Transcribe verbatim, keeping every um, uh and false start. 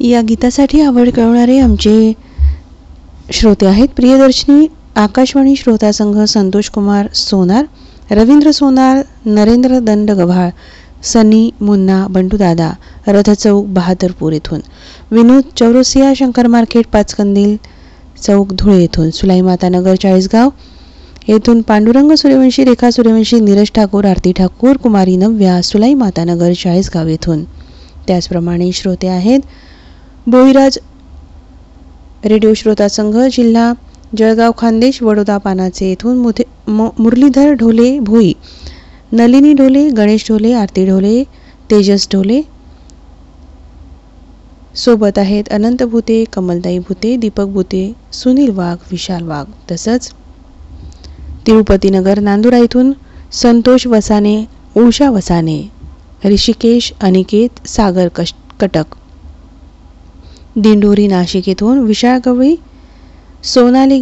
या गीतासाठी आवड कळवणारे आमचे श्रोते आहेत प्रियदर्शनी आकाशवाणी श्रोता संघ, संतोष कुमार सोनार, रवींद्र सोनार, नरेंद्र दंड गव्हाळ, सनी मुन्ना, बंडू दादा, रथ चौक बहादरपूर येथून, विनोद चौरसिया, शंकर मार्केट पाचकंदील चौक धुळे येथून, सुलाईमाता नगर चाळीसगाव येथून, पांडुरंग सूर्यवंशी, रेखा सूर्यवंशी, नीरज ठाकूर, आरती ठाकूर, कुमारी नव्या, सुलाईमाता नगर चाळीसगाव येथून. त्याचप्रमाणे श्रोते आहेत बोईराज रेडिओ श्रोता संघ, जिल्हा जळगाव, खानदेश, वडोदा पानाचे येथून, मुथे मुरलीधर ढोले भोई, नलिनी ढोले, गणेश ढोले, आरती ढोले, तेजस ढोले. सोबत आहेत अनंत भूते, कमलताई भूते, दीपक भूते, सुनील वाघ, विशाल वाघ. तसंच तिरुपतीनगर नांदुरा येथून संतोष वसाने, उषा वसाने, ऋषिकेश, अनिकेत, सागर कश कटक. दिंडोरी नाशिक येथून विशाळ गवळी, सोनाली